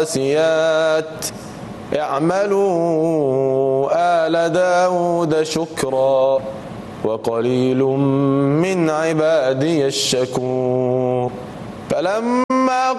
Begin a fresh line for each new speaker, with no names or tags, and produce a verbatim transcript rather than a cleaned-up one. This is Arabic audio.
والعاديات اعملوا آل داود شكرا وقليل من عبادي الشكور. فلما